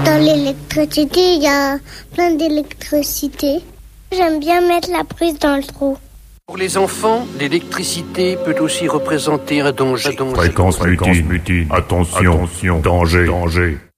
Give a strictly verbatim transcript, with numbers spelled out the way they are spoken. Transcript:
Dans l'électricité, il y a plein d'électricité. J'aime bien mettre la prise dans le trou. Pour les enfants, l'électricité peut aussi représenter un danger. Fréquence mutine. Attention, attention, danger, danger.